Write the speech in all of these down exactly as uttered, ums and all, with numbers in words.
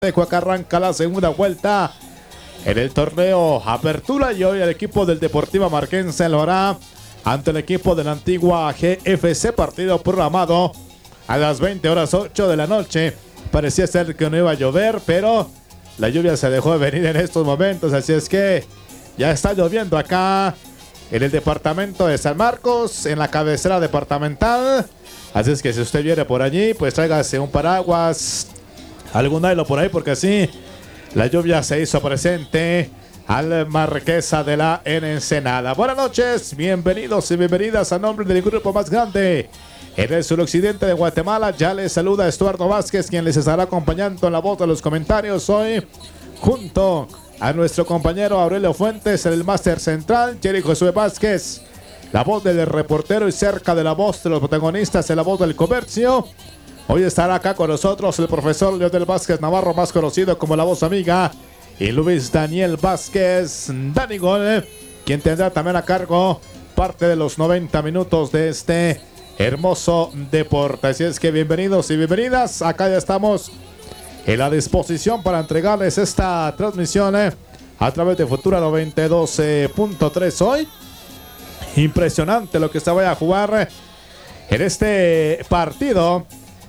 Acá arranca la segunda vuelta en el torneo Apertura y hoy el equipo del Deportivo Marquense lo hará ante el equipo de la Antigua G F C, partido programado a las veinte horas ocho de la noche. Parecía ser que no iba a llover, pero la lluvia se dejó de venir en estos momentos, así es que ya está lloviendo acá en el departamento de San Marcos, en la cabecera departamental. Así es que si usted viene por allí, pues tráigase un paraguas, algún hilo por ahí, porque sí, la lluvia se hizo presente al Marquesa de la Ensenada. Buenas noches, bienvenidos y bienvenidas a nombre del grupo más grande en el suroccidente de Guatemala. Ya les saluda Estuardo Vázquez, quien les estará acompañando en la voz de los comentarios hoy, junto a nuestro compañero Aurelio Fuentes en el máster central, Jerry Josué Vázquez, la voz del reportero, y cerca de la voz de los protagonistas en la voz del comercio. Hoy estará acá con nosotros el profesor Leonel Vázquez Navarro, más conocido como la voz amiga, y Luis Daniel Vázquez Dani Gol, quien tendrá también a cargo parte de los noventa minutos de este hermoso deporte. Así es que bienvenidos y bienvenidas. Acá ya estamos en la disposición para entregarles esta transmisión eh, a través de Futura noventa y dos punto tres. Hoy, impresionante lo que se vaya a jugar eh, en este partido.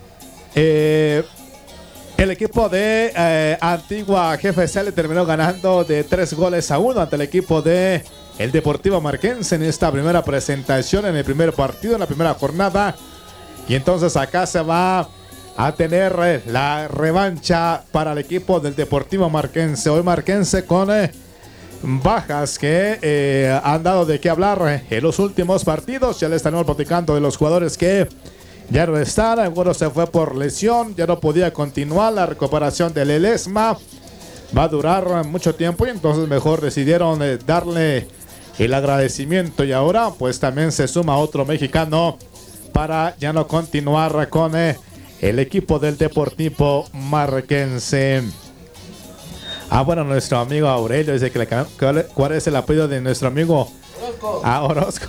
Eh, el equipo de eh, Antigua G F C le terminó ganando de tres goles a uno ante el equipo de el Deportivo Marquense en esta primera presentación, en el primer partido, en la primera jornada. Y entonces acá se va a tener eh, la revancha para el equipo del Deportivo Marquense. Hoy Marquense con eh, bajas que eh, han dado de qué hablar eh, en los últimos partidos. Ya le estamos platicando de los jugadores que ya no están, algunos se fue por lesión, ya no podía continuar la recuperación del Ledesma, va a durar mucho tiempo, y entonces mejor decidieron eh, darle el agradecimiento, y ahora pues también se suma otro mexicano para ya no continuar con eh, el equipo del Deportivo Marquense. Ah, bueno, nuestro amigo Aurelio dice que le, ¿cuál es el apellido de nuestro amigo? Orozco. Ah, Orozco.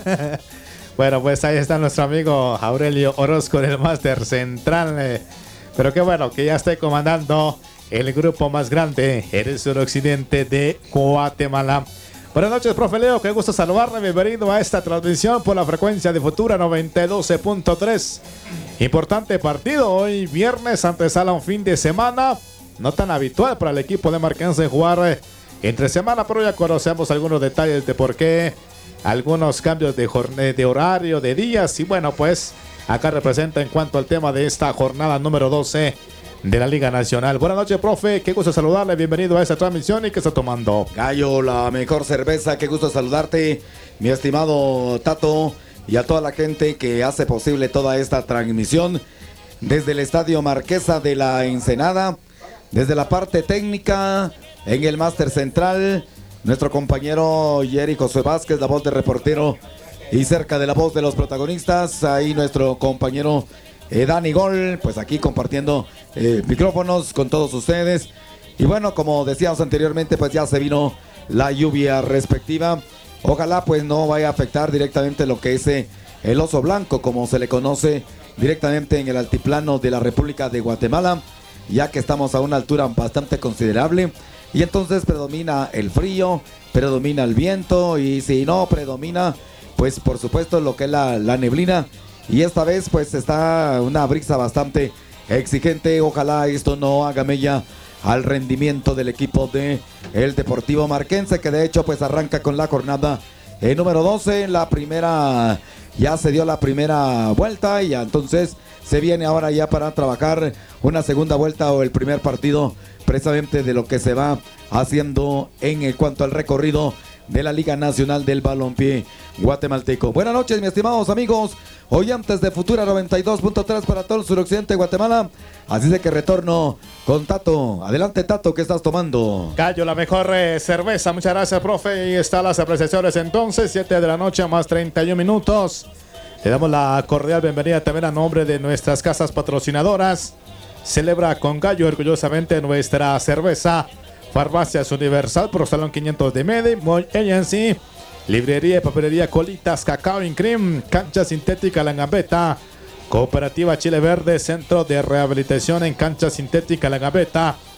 Bueno, pues ahí está nuestro amigo Aurelio Orozco en el máster central. Eh, pero qué bueno que ya esté comandando el grupo más grande en el suroccidente de Guatemala. Buenas noches, profe Leo, qué gusto saludarle. Bienvenido a esta transmisión por la frecuencia de Futura noventa y dos punto tres. Importante partido hoy, viernes, antesala a un fin de semana. No tan habitual para el equipo de Marquense jugar eh, entre semana, pero ya conocemos algunos detalles de por qué. Algunos cambios de, de horario, de días, y bueno, pues acá representa en cuanto al tema de esta jornada número doce de la Liga Nacional. Buenas noches, profe, qué gusto saludarle, bienvenido a esta transmisión. ¿Y qué está tomando? Gallo, la mejor cerveza, qué gusto saludarte, mi estimado Tato, y a toda la gente que hace posible toda esta transmisión desde el Estadio Marquesa de la Ensenada, desde la parte técnica, en el máster central, nuestro compañero Jerry Josué Vázquez, la voz del reportero, y cerca de la voz de los protagonistas, ahí nuestro compañero eh, Dani Gol, pues aquí compartiendo eh, micrófonos con todos ustedes. Y bueno, como decíamos anteriormente, pues ya se vino la lluvia respectiva. Ojalá pues no vaya a afectar directamente lo que es eh, el oso blanco, como se le conoce directamente en el altiplano de la República de Guatemala, ya que estamos a una altura bastante considerable. Y entonces predomina el frío, predomina el viento, y si no predomina, pues por supuesto lo que es la, la neblina. Y esta vez pues está una brisa bastante exigente. Ojalá esto no haga mella al rendimiento del equipo de el Deportivo Marquense, que de hecho pues arranca con la jornada eh, número doce. La primera, ya se dio la primera vuelta, y ya entonces se viene ahora ya para trabajar una segunda vuelta o el primer partido precisamente de lo que se va haciendo en cuanto al recorrido de la Liga Nacional del Balompié Guatemalteco. Buenas noches, mis estimados amigos. Hoy antes de Futura noventa y dos punto tres para todo el suroccidente de Guatemala. Así de que retorno con Tato. Adelante, Tato, ¿qué estás tomando? Gallo, la mejor eh, cerveza. Muchas gracias, profe. Y están las apreciaciones entonces, siete de la noche más treinta y un minutos. Le damos la cordial bienvenida también a nombre de nuestras casas patrocinadoras. Celebra con Gallo orgullosamente nuestra cerveza. Farmacias Universal, Pro Salón quinientos de Mede, Moy Agency, Librería y Papelería Colitas, Cacao and Cream, Cancha Sintética La Gambeta, Cooperativa Chile Verde, Centro de Rehabilitación en Cancha Sintética La Gambeta,